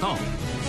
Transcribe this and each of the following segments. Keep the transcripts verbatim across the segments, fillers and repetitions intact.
告。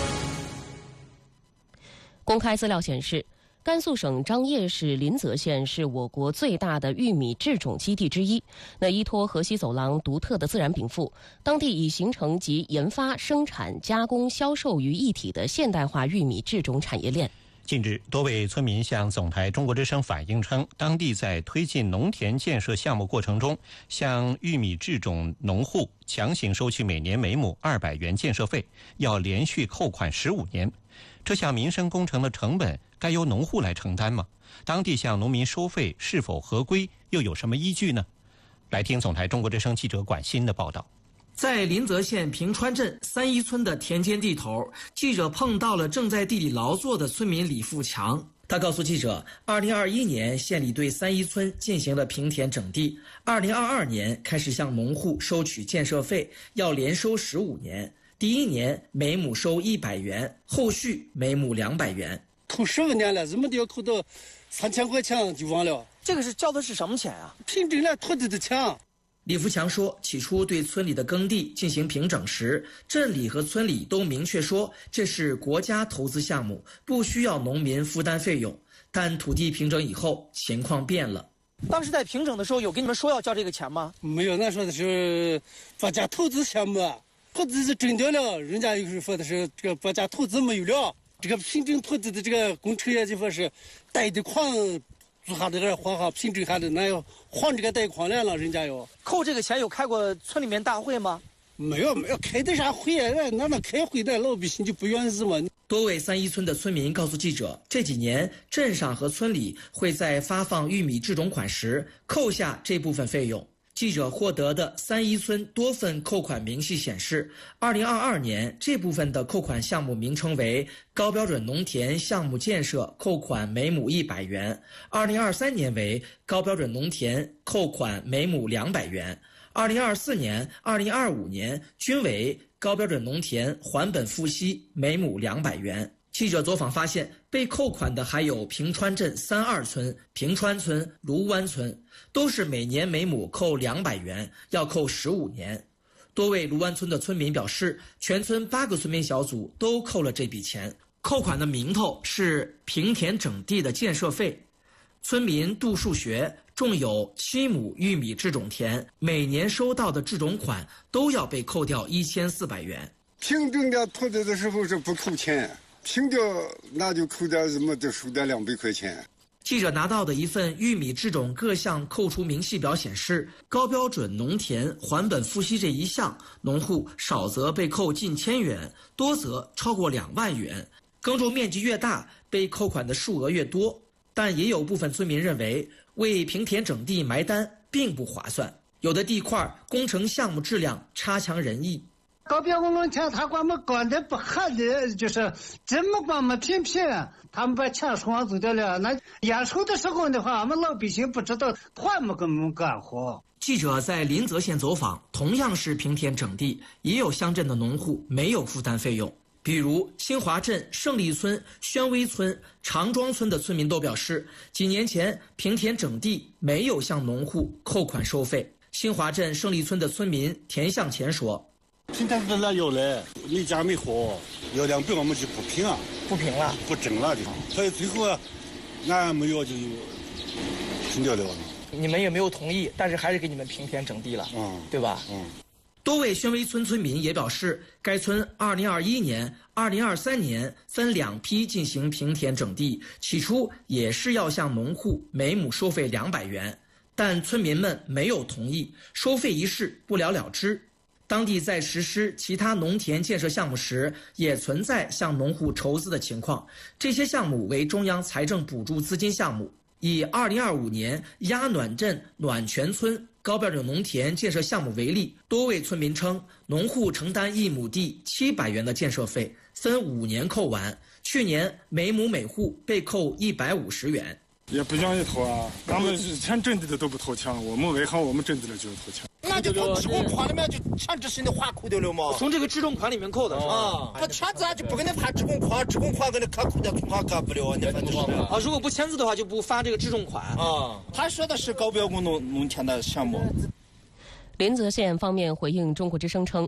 公开资料显示，甘肃省张掖市临泽县是我国最大的玉米制种基地之一。那依托河西走廊独特的自然禀赋，当地已形成集研发、生产、加工、销售于一体的现代化玉米制种产业链。 近日，多位村民向总台中国之声反映称，当地在推进农田建设项目过程中，向玉米制种农户强行收取每年每亩二百元建设费，要连续扣款十五年。这项民生工程的成本该由农户来承担吗？当地向农民收费是否合规，又有什么依据呢？来听总台中国之声记者管欣的报道。 在临泽县平川镇三一村的田间地头，记者碰到了正在地里劳作的村民李富强。他告诉记者，二零二一年县里对三一村进行了平田整地，二零二二年开始向农户收取建设费，要连收十五年。第一年每亩收一百元，后续每亩两百元。 扣十五年了，怎么的要扣到三千块钱就完了？ 这个是交的是什么钱啊？ 凭证了土地的钱。 李福强说，起初对村里的耕地进行平整时，镇里和村里都明确说这是国家投资项目，不需要农民负担费用。但土地平整以后，情况变了。当时在平整的时候，有跟你们说要交这个钱吗？ 没有，那说的是国家投资项目，土地是整掉了，人家又是说的是这个国家投资没有了，这个平整土地的这个工程也就说是贷的款。租下的这还好，平整下的那要还这个贷款来了，人家要扣这个钱。有开过村里面大会吗？ 没有，没有开的啥会啊？那那开会的老百姓就不愿意嘛。 多位三一村的村民告诉记者，这几年镇上和村里会在发放玉米制种款时扣下这部分费用。记者获得的三一村多份扣款明细显示，二零二二年这部分的扣款项目名称为高标准农田项目建设，扣款每亩一百元；二零二三年为高标准农田，扣款每亩两百元；二零二四年、二零二五年均为高标准农田还本付息，每亩两百元。记者走访发现，被扣款的还有平川镇三二村、平川村、卢湾村，都是每年每亩扣两百元，要扣十五年。多位卢湾村的村民表示，全村八个村民小组都扣了这笔钱。扣款的名头是平田整地的建设费。村民杜树学种有七亩玉米制种田，每年收到的制种款都要被扣掉一千四百元。 平整的土地的时候是不扣钱。平掉那就扣点什么，就收点两百块钱。 记者拿到的一份玉米制种各项扣除明细表显示，高标准农田还本付息这一项，农户少则被扣近千元，多则超过两万元。耕种面积越大，被扣款的数额越多。但也有部分村民认为，为平田整地埋单并不划算，有的地块工程项目质量差强人意。 高标准农田他管我们管的不合理，就是怎么管我们平平，他们把钱收上走掉了。那验收的时候的话，我们老百姓不知道还没给我们干活。 记者在临泽县走访，同样是平田整地，也有乡镇的农户没有负担费用。比如新华镇胜利村、宣威村、长庄村的村民都表示，几年前平田整地没有向农户扣款收费。新华镇胜利村的村民田向前说， 平田的那有嘞，没家没户，要两百我们就不平啊， 不平了， 不整了就。所以最后啊，俺没有就停掉了。 你们也没有同意，但是还是给你们平田整地了，嗯，对吧？ 嗯。 多位宣威村村民也表示，该村二零二一年、二零二三年分两批进行平田整地，起初也是要向农户每亩收费两百元，但村民们没有同意，收费一事不了了之。当地在实施其他农田建设项目时，也存在向农户筹资的情况。这些项目为中央财政补助资金项目。以二零二五年鸭暖镇暖泉村高标准农田建设项目为例，多位村民称，农户承担一亩地七百元的建设费，分五年扣完。去年每亩每户被扣一百五十元。 也不愿意投啊，咱们全镇地的都不投钱，我们为何我们镇地的就投钱？ 那就从职工款里面就强制性的划扣掉了嘛。 从这个职工款里面扣的是吧？ 啊，他签字就不给你发职工款，职工款给你可扣掉，从哪干不了？你反正是啊，如果不签字的话，就不发这个职工款啊。他说的是高标准农农田的项目。 临泽县方面回应中国之声称，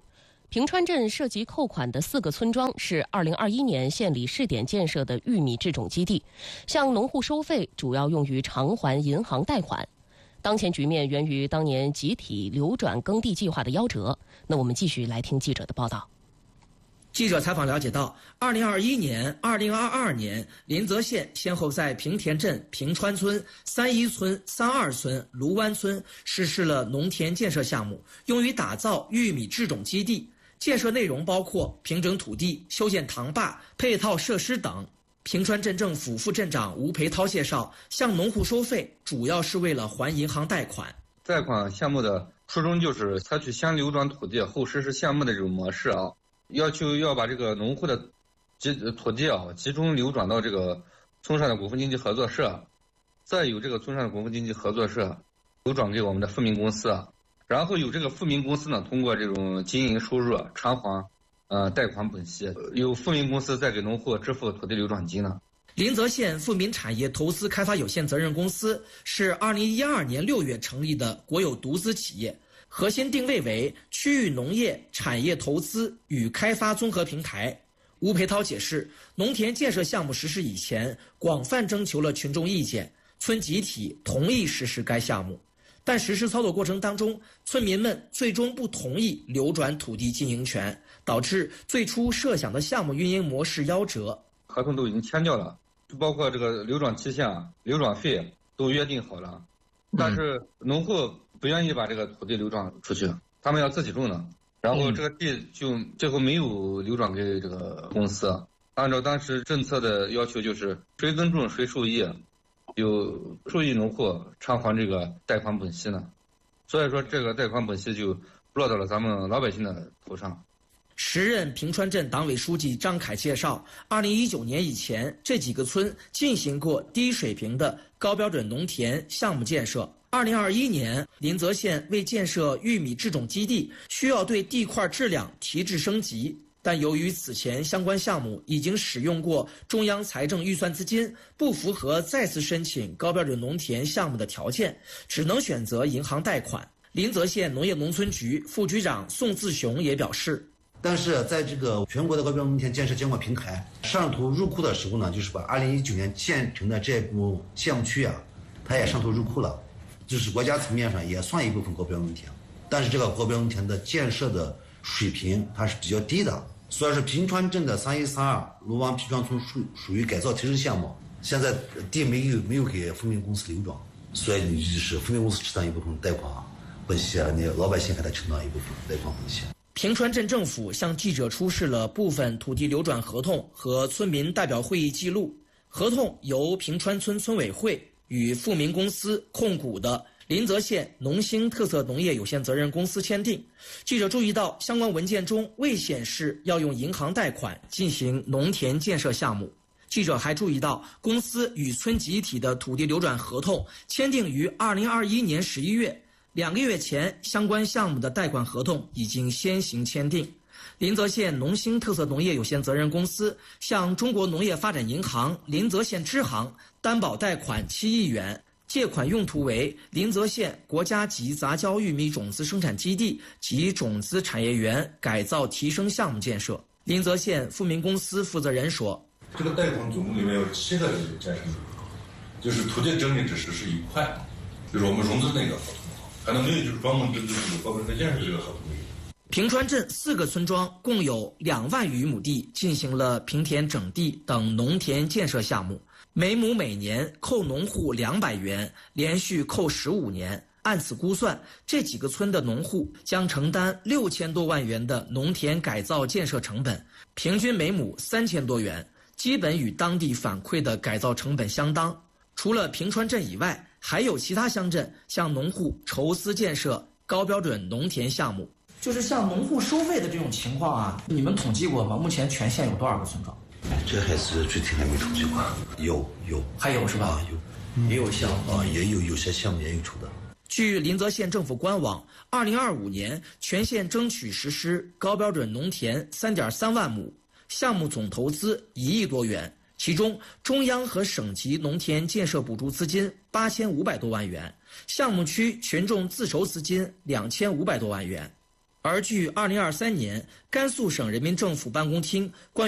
平川镇涉及扣款的四个村庄是二零二一年县里试点建设的玉米制种基地，向农户收费主要用于偿还银行贷款。当前局面源于当年集体流转耕地计划的夭折。那我们继续来听记者的报道。 记者采访了解到，二零二一年、二零二二年，临泽县先后在平田镇、平川村、三一村、三二村、卢湾村实施了农田建设项目，用于打造玉米制种基地。建设内容包括平整土地、修建塘坝、配套设施等。平川镇政府副镇长吴培涛介绍，向农户收费主要是为了还银行贷款。 贷款项目的初衷就是采取先流转土地后实施项目的这种模式啊，要求要把这个农户的集土地啊集中流转到这个村上的股份经济合作社，再由这个村上的股份经济合作社流转给我们的富民公司，然后由这个富民公司呢通过这种经营收入偿还呃贷款本息，由富民公司再给农户支付土地流转金呢。 临泽县富民产业投资开发有限责任公司是二零一二年六月成立的国有独资企业，核心定位为区域农业产业投资与开发综合平台。吴培涛解释，农田建设项目实施以前，广泛征求了群众意见，村集体同意实施该项目，但实施操作过程当中，村民们最终不同意流转土地经营权，导致最初设想的项目运营模式夭折。 合同都已经签掉了，包括这个流转期限、流转费都约定好了，但是农户不愿意把这个土地流转出去，他们要自己种的，然后这个地就最后没有流转给这个公司。按照当时政策的要求，就是谁耕种谁受益，有受益农户偿还这个贷款本息呢，所以说这个贷款本息就落到了咱们老百姓的头上。 时任平川镇党委书记张凯介绍，二零一九年以前，这几个村进行过低水平的高标准农田项目建设。二零二一年，临泽县为建设玉米制种基地，需要对地块质量提质升级，但由于此前相关项目已经使用过中央财政预算资金，不符合再次申请高标准农田项目的条件，只能选择银行贷款。临泽县农业农村局副局长宋自雄也表示， 但是在这个全国的高标准农田建设监管平台上头入库的时候呢，就是把二零一九年建成的这部项目区啊，它也上头入库了，就是国家层面上也算一部分高标准农田，但是这个高标准农田的建设的水平它是比较低的，所以说平川镇的三一三二卢湾平川村属属于改造提质项目，现在地没有没有给富民公司流转，所以你就是富民公司承担一部分贷款本息啊，你老百姓还得承担一部分贷款本息。 平川镇政府向记者出示了部分土地流转合同和村民代表会议记录。合同由平川村村委会与富民公司控股的临泽县农兴特色农业有限责任公司签订。记者注意到，相关文件中未显示要用银行贷款进行农田建设项目。记者还注意到，公司与村集体的土地流转合同签订于二零二一年十一月。两个月前，相关项目的贷款合同已经先行签订。临泽县农兴特色农业有限责任公司向中国农业发展银行临泽县支行担保贷款七亿元，借款用途为临泽县国家级杂交玉米种子生产基地及种子产业园改造提升项目建设。临泽县富民公司负责人说：“ 这个贷款总共里面有七个债权，就是土地整理只实施一块，就是我们融资那个合同。”可能没有，就是专门针对这个高标准建设这个合同。 平川镇四个村庄共有两万余亩地进行了平田整地等农田建设项目，每亩每年扣农户两百元，连续扣十五年。按此估算，这几个村的农户将承担六千多万元的农田改造建设成本，平均每亩三千多元，基本与当地反馈的改造成本相当。除了平川镇以外，还有其他乡镇向农户筹资建设高标准农田项目。就是向农户收费的这种情况啊，你们统计过吗？目前全县有多少个村庄？ 这还是具体还没统计过。有有还有是吧？ 啊、有也有项目啊，也有有些项目也有出的。 据临泽县政府官网，二零二五年全县争取实施高标准农田三点三万亩，项目总投资一亿多元。其中，中央和省级农田建设补助资金八千五百多万元，项目区群众自筹资金两千五百多万元。 而据二零二三年甘肃省人民政府办公厅关于